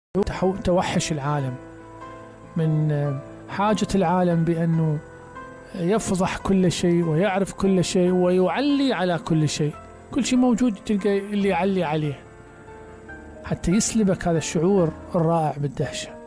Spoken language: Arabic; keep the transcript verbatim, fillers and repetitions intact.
توحش العالم، من حاجة العالم بأنه يفضح كل شيء ويعرف كل شيء ويعلي على كل شيء. كل شيء موجود تلقى اللي يعلي عليه، حتى يسلبك هذا الشعور الرائع بالدهشة.